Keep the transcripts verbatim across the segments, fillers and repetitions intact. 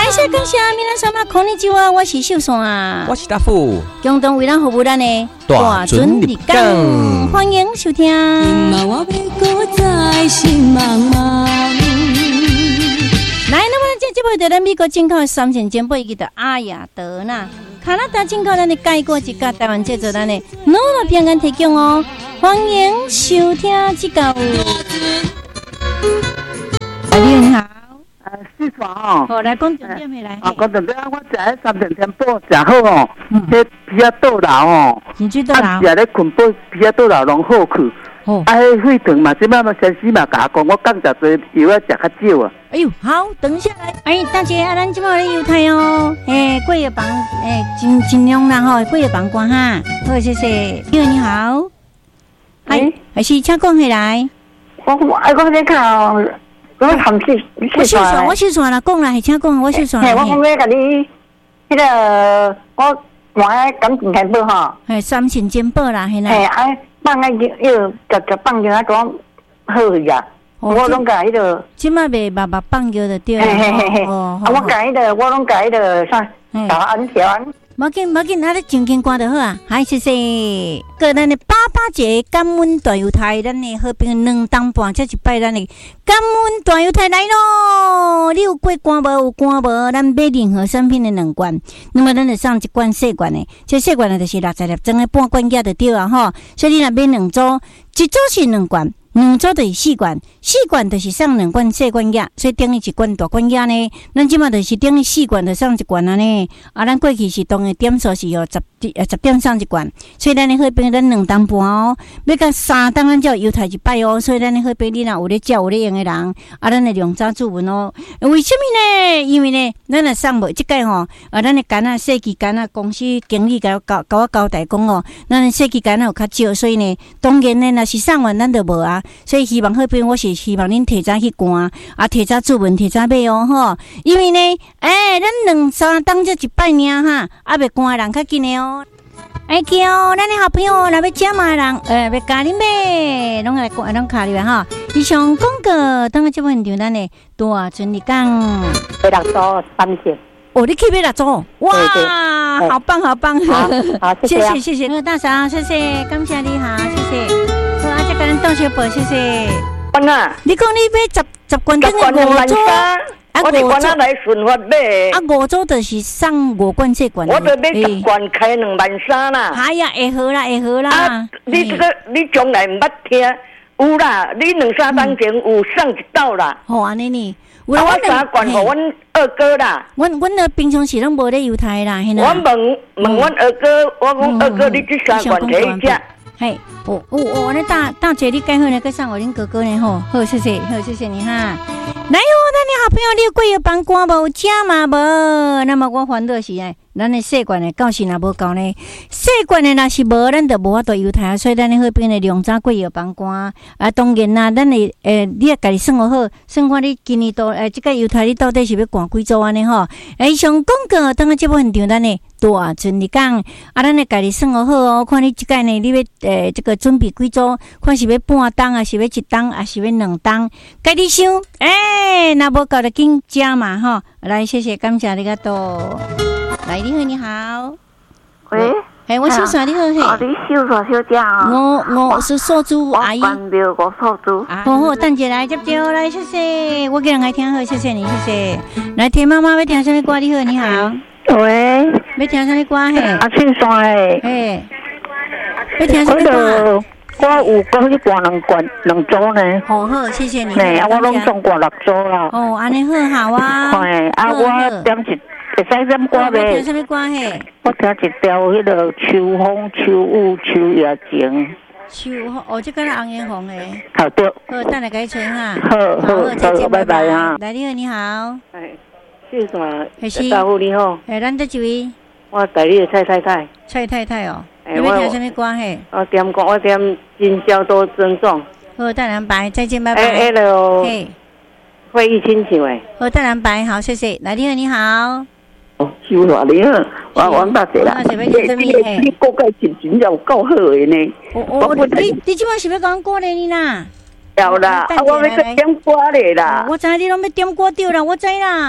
感谢感谢，米兰萨玛こんにちは，我是秀山， 我是大富， 共同为咱服务咱的大准立港， 欢迎收听。来，那么这节目在咱美国进口三千件贝，伊的阿雅德纳，加拿大进口咱的改过一家，台湾制作咱的努力平安提供哦，欢迎收听这个。哎，你好。 呃，四川哦， 好来讲重点回来。 啊，讲重点，我食迄三层天宝食好哦，迄皮仔倒流哦， 真水倒流， 啊，食咧困饱皮仔倒流拢好去。哦，啊，迄血糖嘛，即摆嘛，先生嘛甲我讲，我降食多药啊，食较少啊。 哎呦，好，等下来。哎，大姐，啊，咱即摆咧犹太哦，诶，过夜房，诶，尽尽量啦吼，过夜房关哈。好，谢谢。你好，你好。哎，还是请讲回来。 我我哎，我先看哦。我含气， 我收线，我收线啦，讲啦，请讲，我收线。 嘿，我讲要甲你，迄个我换感情天宝吼。 嘿，三千金宝啦，嘿啦。 嘿，啊，放个又夹夹放个啊，讲好去啊。我拢甲迄个。 即摆袂白白放叫就对啦。 嘿嘿嘿嘿。啊，我甲迄个，我拢甲迄个啥，调安调安。 冇紧冇紧，啊，你静静歌就好啊。嗨，谢谢。个咱的爸爸节感恩大犹太，咱的好朋友两当半，这一摆咱的感恩大犹太来咯。你有过关无？有关无？咱买任何产品的两罐，那么咱就送一罐细罐的，这细罐的就是六十粒装的半罐价就对啊吼。所以你若买两组，一组是两罐。两组就是四罐，四罐就是送两罐细罐药，所以等于一罐大罐药呢。咱即马就是等于四罐就送一罐啊呢。啊，咱过去是当的点数是哦十呃十点送一罐，所以咱的好朋友咱两当半哦，要到三当咱才有犹太一摆哦。所以咱的好朋友你若有咧照有咧用的人，啊，咱的量早注文哦。为什么呢？因为呢，咱若送无即个吼，啊，咱的干啊设计干啊公司经理甲我交甲我交代讲哦，咱的设计干啊有较少，所以呢，当然呢，若是送完咱就无啊。所以希望好朋友，我是希望恁提早去关，啊，提早注文，提早买哦，吼。因为呢，哎，咱两三当这一摆尔哈，啊，未关的人较紧的哦。哎，叫咱的好朋友来要加嘛人，呃，要加恁买，拢来讲，拢卡里边哈。以上广告，等下这份场咱的大顺利港。 买六组三千。 哦，你去买六组，哇，好棒，好棒， 好，好，谢谢，谢谢，大嫂，谢谢，感谢你好，谢谢。好，啊，再跟咱道谢宝，谢谢。 关啊！ 你讲你买十十罐装的五组， 啊，我哋关啊来顺发买。 啊，五组就是送五罐这罐。 我就买十罐开两万三啦。 哎呀，会好啦，会好啦。 啊，你这个你从来唔捌听，有啦，你两三当前有送一道啦。 好安尼呢。 啊，我三罐给阮二哥啦。 阮阮咧平常时拢无咧犹太啦，现在。 我问问阮二哥，我讲二哥，你这三罐摕一只。 嘿，哦哦哦，那大大姐你改好呢，改上我恁哥哥呢吼，好谢谢，好谢谢你哈。来哦，咱的好朋友，你有过药房关无？吃嘛无？那么我烦恼是哎，咱的细罐的到时若无够呢，细罐的若是无，咱就无法度犹太啊。所以咱的好朋友的量早过药房关啊。当然啦，咱的诶，你也家己算好好，算看你今年到诶，这个犹太你到底是要关几组安尼吼？诶，上广告当个这部分场咱的。大顺利港啊，咱的家己算好好哦。看你即个呢，你要诶，这个准备几组？看是要半当啊，是要一当啊，是要两当？家己想，诶，那无够就紧加嘛吼。来，谢谢，感谢你个多。来，你好，你好。 喂。 嘿，我秀山你好嘿。 哦，你秀山小姐啊。 我我是素珠阿姨。 我关掉我素珠。 好好，等一下来接接来，谢谢。我给人来听好，谢谢你，谢谢。来，听妈妈要听什么歌？你好，你好。 喂， 要听啥物歌嘿？ 啊，姓山诶。 嘿，要听啥物歌？ 我有讲去挂两罐两组呢。 好好，谢谢你。 嘿，啊，我拢总挂六组啦。 哦，安尼好好啊。 嘿，啊，我点一，会使点歌袂？ 听啥物歌嘿？ 我听一条迄个秋风秋雨秋夜情。 秋风，哦，这个是红颜红诶。 好对。 好，等下改吹哈。 好好好，拜拜啊。 来，你好，你好。 哎。是啥？ 是大夫你好。 哎，咱这一位。 我带你的蔡太太。 蔡太太哦。你要听什么歌嘿？ 我点讲，我点今宵多珍重。 好，淡蓝白，再见，拜拜。 哎哎喽。嘿。会议亲情诶。 好，淡蓝白，好，谢谢。来，你好，你好。 哦，秀华你好，我王大姐啦。你你你国家真真有够好的呢。 我我你你今晚是要讲歌呢啦？ 有啦，啊，我要去点歌咧啦。 我知你拢要点歌掉啦，我知啦。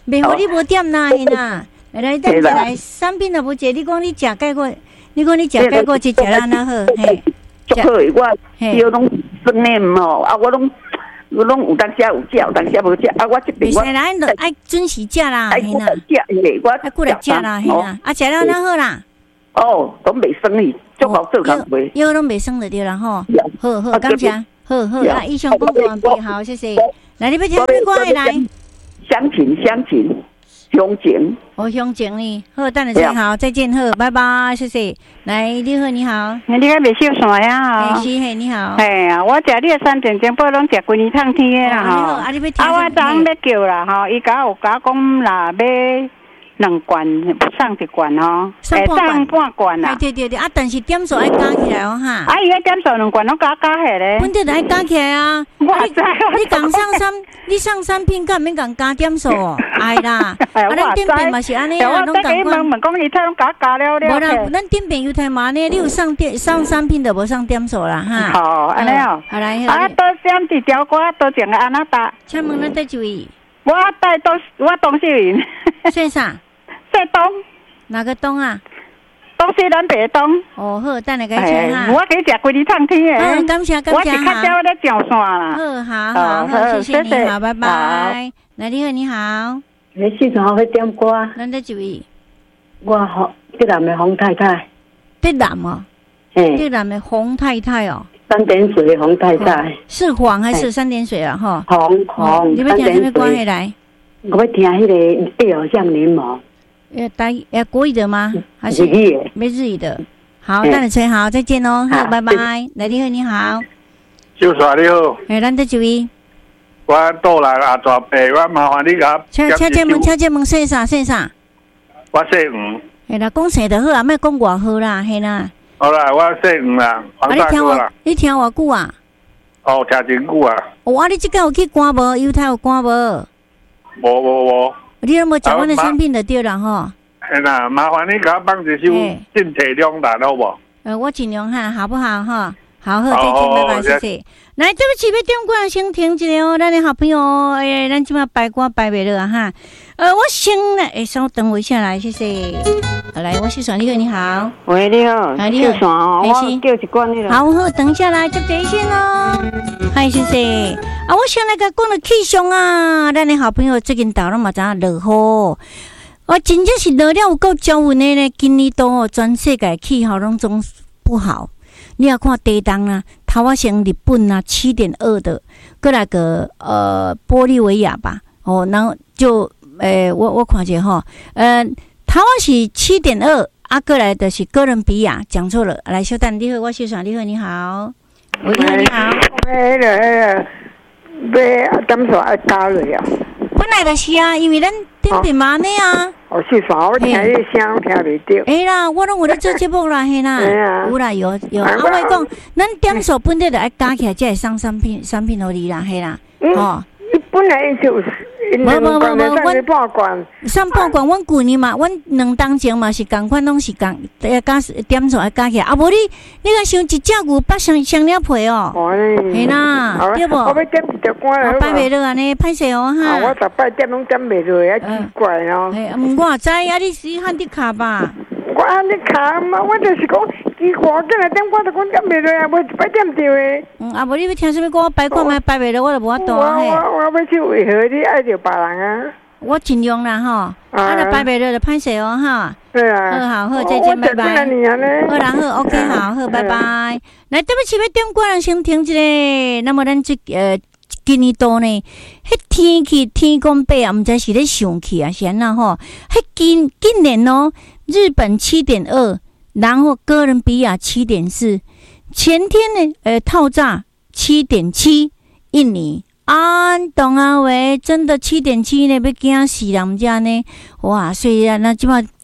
袂好你无点啦，嘿啦，来等下来产品也无济，你讲你食解过，你讲你食解过去食啦那好，嘿， 足好，我少拢酸的唔好，啊我拢。我拢有当时有食，有当时无食。啊，我这边我。袂使啦，咱爱准时食啦，嘿啦。 食，我爱过来食啦，嘿啦。啊，食了那好啦。 哦，都袂生意，足好做工袂。 药拢袂生就对啦吼。好好，感谢，好好。啊，以上工作完毕，好，谢谢。来，你要听咩歌的来？ 乡情，乡情。乡情， 哦，乡情呢？好，等下再好，再见，好，拜拜，谢谢。来，你好，你好， 你个未收线呀？ 哈，是嘿，你好。 哎呀，我食你个三点钟，不拢食规年趟天的啦吼。 啊，你要听？ 啊，我昨昏要叫啦吼，伊甲有甲讲啦，要两罐送一罐吼， 送半半罐啦。 对对对，啊，但是点数爱加起来哦哈。 啊，伊个点数两罐拢加加起来。 本地爱加起来啊。 我知。 你讲上三，你上三片，敢免讲加点数哦？哎啦，啊，咱点片嘛是安尼啊，拢共款。 问问讲伊猜拢加加了了。 无啦，咱点片犹太嘛呢，你有上点上三片就无上点数啦哈。 好，安尼哦。 好来。 啊，多点一条歌，多种个安那搭。 请问咱第几位？ 我带东，我东西人。 姓啥？ 姓东。 哪个东啊？ 东西南北东。 哦好，等下个请哈。 我给食规日趟天诶。 嗯，感谢感谢哈。 我是较少咧上线啦。 好好好，谢谢你，好，拜拜。来，你好，你好。 你四川好要点歌？ 咱第几位？ 我好，浙南的洪太太。 浙南哦。嗯。浙南的洪太太哦。 三点水的洪太太。 是黄还是三点水啊？哈。 红红。 你要听什么歌来？ 我要听迄个地偶像柠檬。 要台要国语的吗？还是日语的？ 没日语的。好，等你吹好，再见哦。好，拜拜。来，你好，你好。 秀华你好。 哎，咱第几位？ 我倒来阿大伯，我麻烦你甲。 请请这门，请这门姓啥？姓啥？ 我姓吴。 嘿啦，讲姓就好啊，莫讲外号啦，嘿啦。 好啦，我姓吴啦，黄大哥啦。 你听偌久啊？ 哦，听真久啊。 哦，啊，你即个有去关无？犹太有关无？ 无无无。 你都无食阮的产品就对啦吼。 哎啦，麻烦你给我放一首《进体两弹》好不？ 呃，我尽量哈，好不好哈？好好，再见，拜拜，谢谢。来，对不起，要点歌先停一下哦，咱的好朋友，哎，咱即马摆歌摆袂落哈。呃，我先来，哎，稍等我一下来，谢谢。来，我是爽，你好，你好。 喂，你好。 哎，你好。 爽，我叫一罐那个。 好，好，等一下来接电线哦。嗨，谢谢。啊，我先来个讲了气象啊，咱的好朋友最近到了嘛，知影落雨。我真正是落了有够招运的呢，今年都哦，全世界气候拢总不好。你要看地动啦，头啊像日本啊七点二的，过来个呃玻利维亚吧，哦，然后就诶、呃，我我看者吼，呃，头啊是七点二，啊过来的是哥伦比亚，讲错了，来小蛋，你好，我是爽，你好，你好，喂，你好，你好， 迄个迄个，要点数爱加落啊？ 本来就是啊，因为咱顶边嘛呢啊。 哦，是啥？我听你声听袂到。 哎啦，我拢有咧做节目啦，嘿啦，有啦有有。啊，我讲，咱点数本地就爱加起来，才会送产品产品互你啦，嘿啦。哦， 你本来就是。 无无无无， 阮半罐， 上半罐，阮旧年嘛，阮两当前嘛是共款，拢是共要加点数要加起来。啊，无你你若想一只牛八双双了皮哦，嘿啦，对无？ 我要点一条罐来。 摆袂落安尼，歹势哦哈。 我逐摆点拢点袂落，啊奇怪哦。 嘿，毋我也知，啊你是喊你卡吧？ 我喊你卡嘛，我就是讲奇怪，今日点我就讲点袂落啊，无一摆点着诶。 嗯，啊无你要听什么歌？摆看卖摆袂落，我就无法度啊嘿。我我我要去为何你爱着别人啊？ 我尽量啦吼，啊若摆袂落就歹势哦哈。 对啊。 好好好，再见，拜拜。好啦好 ，OK 好好，拜拜。来，对不起，要点歌人先停一下。那么咱这呃。今年度呢，迄天气天公伯啊，毋知是咧上去啊，是安那吼？迄今今年哦，日本七点二，然后哥伦比亚七点四，前天呢，呃，套炸七点七，印尼啊，懂啊喂，真的七点七呢，要惊死人家呢，哇！所以啊，那即马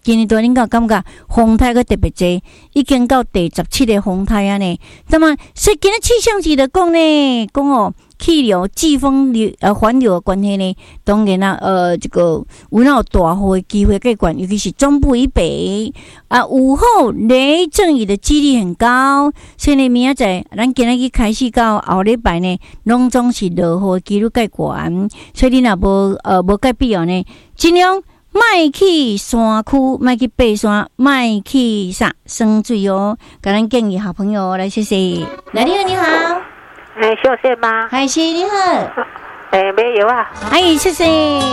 今年多恁有感觉风台个特别济，已经到第十七个风台啊呢。那么，所以今日气象局的讲呢，讲哦。气流、季风流呃环流的关系呢，当然啦，呃，这个有那大雨的机会更高，尤其是中部以北啊，午后雷阵雨的几率很高，所以呢，明仔载咱今日开始到后礼拜呢，拢总是落雨的几率更高，所以你若无呃无介必要呢，尽量莫去山区，莫去爬山，莫去啥生水哦。甲咱建议好朋友来谢谢，来你好，你好。 哎，小谢吗？ 海是你好。 哎，没有啊。 哎，谢谢。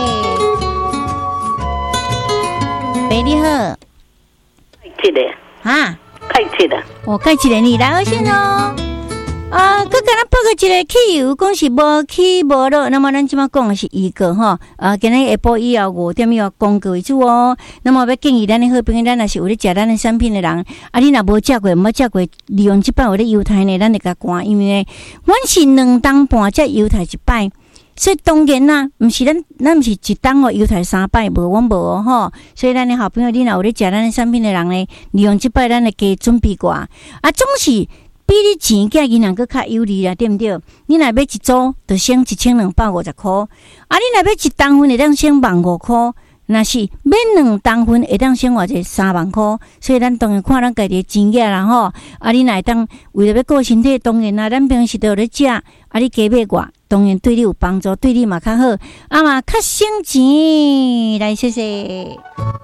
喂，你好。 记得。 啊？ 开启的。 我开启了，你来二线哦。啊，佮咱报个一个汽油，讲是无起无落，那么咱即马讲的是预告吼。啊，今日下晡以后五点以后广告为主哦。那么要建议咱的好朋友，咱若是有咧食咱的产品的人，啊，你若无食过，无食过，利用即摆有咧犹太呢，咱就甲关，因为呢，阮是两档半才犹太一摆。所以当然啦，毋是咱，咱毋是一档哦，犹太三摆无，阮无哦吼。所以咱的好朋友，你若有咧食咱的产品的人呢，利用即摆咱的加准备过啊，总是。比你钱价银行搁较有利啦，对毋对？你若要一组，就省一千两百五十箍；啊，你若要一当份，会当省万五箍；若是免两当份，会当省偌济三万箍。所以咱当然看咱家己钱价啦吼。啊，你若会当为了要顾身体，当然啦，咱平时都有咧食，啊，你加买偌，当然对你有帮助，对你嘛较好，啊嘛较省钱。来，谢谢。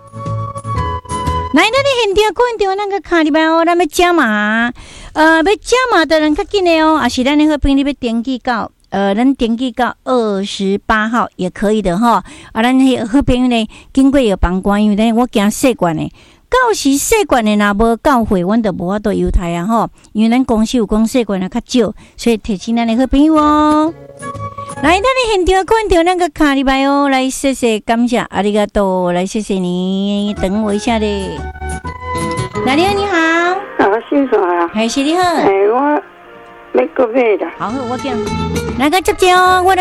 来，咱的现场看到咱个卡里边哦，咱要加码，呃，要加码的人较紧的哦，也是咱的好朋友要登记到，呃，咱登记到二十八号也可以的哈。啊，咱好朋友呢，经过有帮关，因为呢，我惊习惯呢，到时习惯的若无到会，阮就无法度犹太啊吼。因为咱公司有讲习惯啊较少，所以提醒咱的好朋友哦。来，咱的现场看到那个卡里边哦，来谢谢，感谢阿里嘎多，来谢谢你，等我一下嘞。哪里你好？ 啊，姓啥呀？ 还是你好？ 哎，我要个买的。 好，我讲，那个接接哦，我。